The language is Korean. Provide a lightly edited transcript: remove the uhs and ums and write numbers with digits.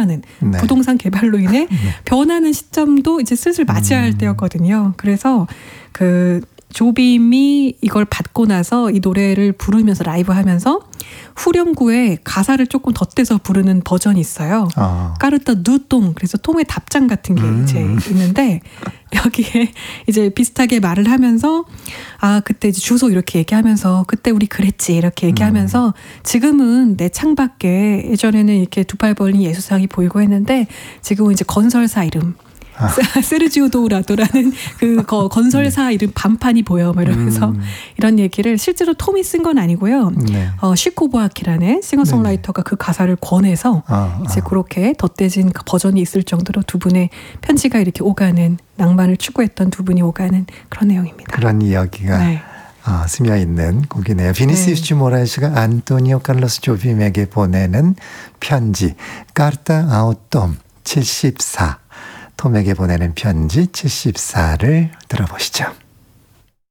변하는 네. 부동산 개발로 인해 네. 변하는 시점도 이제 슬슬 맞이할 때였거든요. 그래서 그 조빔이 이걸 받고 나서 이 노래를 부르면서 라이브 하면서 후렴구에 가사를 조금 덧대서 부르는 버전이 있어요. 까르타 누똥, 그래서 톰의 답장 같은 게 이제 있는데 여기에 이제 비슷하게 말을 하면서 그때 이제 주소 이렇게 얘기하면서 그때 우리 그랬지 이렇게 얘기하면서 지금은 내 창밖에 예전에는 이렇게 두 팔 벌린 예수상이 보이고 했는데 지금은 이제 건설사 이름 세르지오 도우라도라는 그 건설사 이름 반판이 보여 뭐 이러면서 이런 얘기를 실제로 톰이 쓴 건 아니고요. 네. 시코보아키라는 싱어송라이터가 그 가사를 권해서 이제 그렇게 덧대진 버전이 있을 정도로 두 분의 편지가 이렇게 오가는 낭만을 추구했던 두 분이 오가는 그런 내용입니다. 그런 이야기가 네. 스며 있는 곡이네요. 비니시우스 모라에스가 안토니오 칼로스 조빔에게 보내는 편지 까르타 아웃돔 74 톰에게 보내는 편지 74를 들어보시죠.